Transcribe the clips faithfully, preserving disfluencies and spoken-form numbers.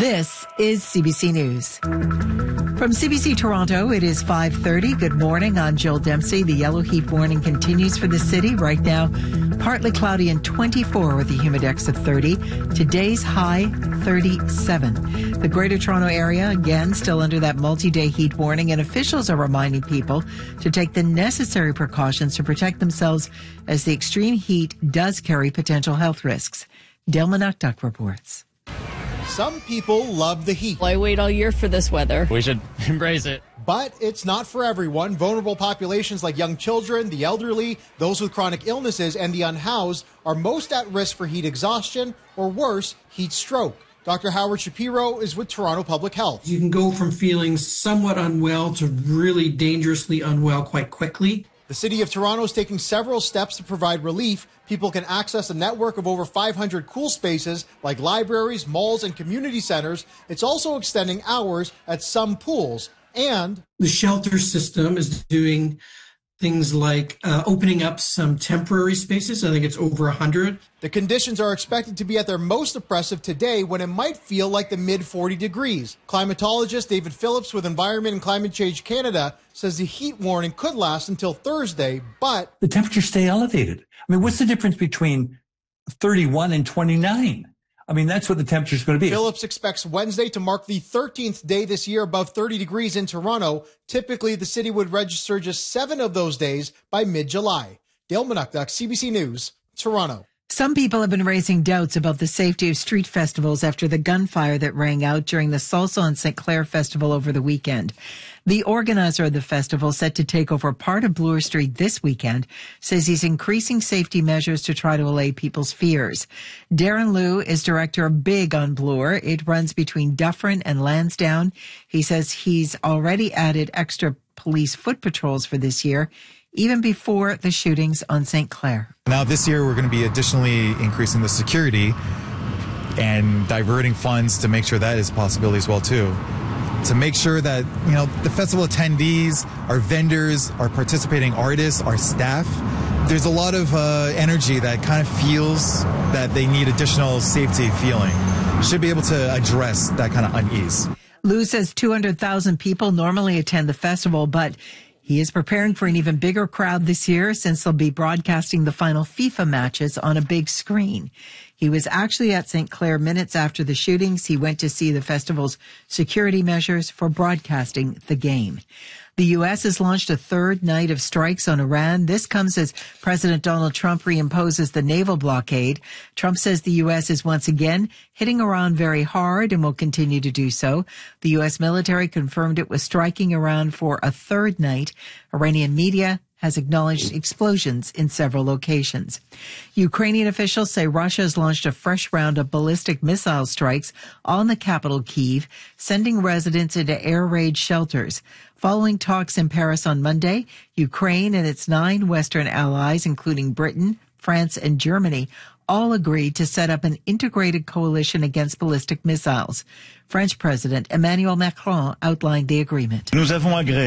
This is C B C News. From C B C Toronto, it is five thirty. Good morning. I'm Jill Dempsey. The yellow heat warning continues for the city. Right now, partly cloudy and twenty-four with a humidex of thirty. Today's high, thirty-seven. The Greater Toronto Area, again, still under that multi-day heat warning, and officials are reminding people to take the necessary precautions to protect themselves as the extreme heat does carry potential health risks. Dale Manuktuk reports. Some people love the heat. I wait all year for this weather. We should embrace it. But it's not for everyone. Vulnerable populations like young children, the elderly, those with chronic illnesses, and the unhoused are most at risk for heat exhaustion or worse, heat stroke. Doctor Howard Shapiro is with Toronto Public Health. You can go from feeling somewhat unwell to really dangerously unwell quite quickly. The City of Toronto is taking several steps to provide relief. People can access a network of over five hundred cool spaces like libraries, malls, and community centers. It's also extending hours at some pools. And the shelter system is doing things like uh, opening up some temporary spaces. I think it's over one hundred. The conditions are expected to be at their most oppressive today when it might feel like the mid forty degrees. Climatologist David Phillips with Environment and Climate Change Canada says the heat warning could last until Thursday, but the temperatures stay elevated. I mean, what's the difference between thirty-one and twenty-nine? I mean, that's what the temperature is going to be. Phillips expects Wednesday to mark the thirteenth day this year above thirty degrees in Toronto. Typically, the city would register just seven of those days by mid-July. Dale Manuktuk, C B C News, Toronto. Some people have been raising doubts about the safety of street festivals after the gunfire that rang out during the Salsa on Saint Clair Festival over the weekend. The organizer of the festival, set to take over part of Bloor Street this weekend, says he's increasing safety measures to try to allay people's fears. Darren Liu is director of Big on Bloor. It runs between Dufferin and Lansdowne. He says he's already added extra police foot patrols for this year, even before the shootings on Saint Clair. Now this year we're going to be additionally increasing the security and diverting funds to make sure that is a possibility as well too. To make sure that, you know, the festival attendees, our vendors, our participating artists, our staff, there's a lot of uh, energy that kind of feels that they need additional safety feeling. Should be able to address that kind of unease. Lou says two hundred thousand people normally attend the festival, but he is preparing for an even bigger crowd this year since they'll be broadcasting the final FIFA matches on a big screen. He was actually at Saint Clair minutes after the shootings. He went to see the festival's security measures for broadcasting the game. The U S has launched a third night of strikes on Iran. This comes as President Donald Trump reimposes the naval blockade. Trump says the U S is once again hitting Iran very hard and will continue to do so. The U S military confirmed it was striking Iran for a third night. Iranian media has acknowledged explosions in several locations. Ukrainian officials say Russia has launched a fresh round of ballistic missile strikes on the capital, Kyiv, sending residents into air raid shelters. Following talks in Paris on Monday, Ukraine and its nine Western allies, including Britain, France, and Germany, all agreed to set up an integrated coalition against ballistic missiles. French President Emmanuel Macron outlined the agreement. We agreed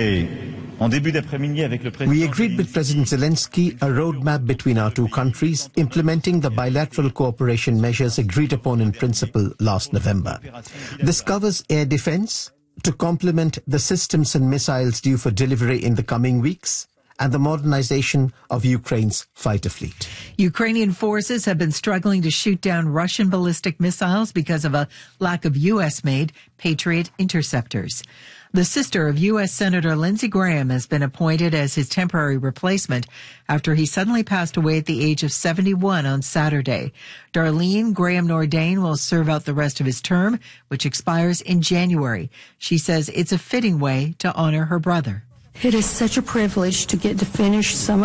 with President Zelensky a roadmap between our two countries, implementing the bilateral cooperation measures agreed upon in principle last November. This covers air defense to complement the systems and missiles due for delivery in the coming weeks, and the modernization of Ukraine's fighter fleet. Ukrainian forces have been struggling to shoot down Russian ballistic missiles because of a lack of U S-made Patriot interceptors. The sister of U S Senator Lindsey Graham has been appointed as his temporary replacement after he suddenly passed away at the age of seventy-one on Saturday. Darlene Graham Nordane will serve out the rest of his term, which expires in January. She says it's a fitting way to honor her brother. It is such a privilege to get to finish some of